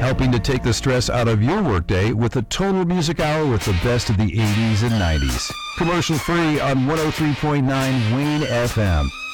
helping to take the stress out of your workday with a total music hour with the best of the 80s and 90s. Commercial free on 103.9 Wayne FM.